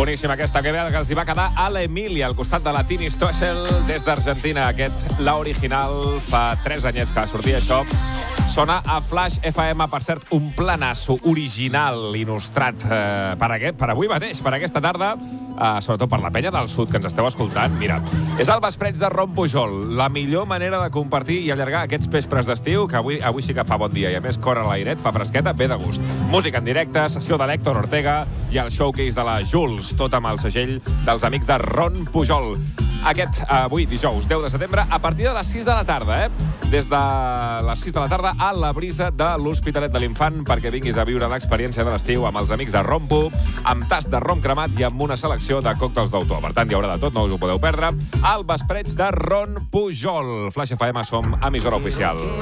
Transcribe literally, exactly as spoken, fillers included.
Boníssima aquesta que ve, que els hi va quedar a l'Emília, al costat de la Tini Stoessel, des d'Argentina. Aquest, la original, fa tres anyets que va sortir això. Sona a Flash F M, per cert, un planasso original, il·lustrat eh, per, aquest, per avui mateix, per aquesta tarda, eh, sobretot per la penya del sud que ens esteu escoltant. Mira, és el Vespreig de Ron Pujol, la millor manera de compartir i allargar aquests vespres d'estiu, que avui, avui sí que fa bon dia i a més corre l'airet, fa fresqueta, ve de gust. Música en directe, sessió de l'Héctor Ortega i el showcase de la Jules, tot amb el segell dels amics de Ron Pujol. Aquest, avui, dijous, deu de setembre, a partir de les sis de la tarda, eh? Des de les sis de la tarda a la brisa de l'Hospitalet de l'Infant perquè vinguis a viure l'experiència de l'estiu amb els amics de Rompu, amb tast de rom cremat i amb una selecció de còctels d'autor. Per tant, hi haurà de tot, no us ho podeu perdre. El Vespreig de Ron Pujol. Flash F M som emissora oficial.